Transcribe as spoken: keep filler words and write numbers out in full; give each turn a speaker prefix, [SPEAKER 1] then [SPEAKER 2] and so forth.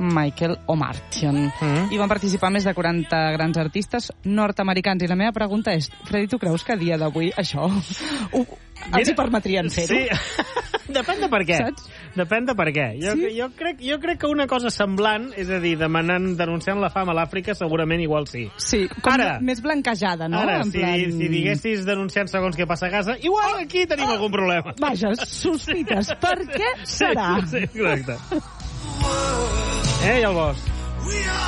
[SPEAKER 1] Michael O'Martion.
[SPEAKER 2] Mm.
[SPEAKER 1] I van participar més de quaranta grans artistes nord-americans. I la meva pregunta és, Freddy, tu creus que a dia d'avui això ho, els hi permetrien fer-ho?
[SPEAKER 2] Sí, depèn de per què.
[SPEAKER 1] Saps?
[SPEAKER 2] Depèn de per què. Jo,
[SPEAKER 1] Sí?
[SPEAKER 2] jo, crec, jo crec que una cosa semblant, és a dir, demanant, denunciant la fam a l'Àfrica, segurament igual sí.
[SPEAKER 1] Sí, com
[SPEAKER 2] Ara,
[SPEAKER 1] més blanquejada, no?
[SPEAKER 2] Ara,
[SPEAKER 1] En
[SPEAKER 2] si,
[SPEAKER 1] plan...
[SPEAKER 2] si diguessis denunciant segons què passa a casa, igual aquí tenim algun problema.
[SPEAKER 1] Vaja, sospites. Per què serà?
[SPEAKER 2] Sí, sí, correcte. Eh, i el bosc.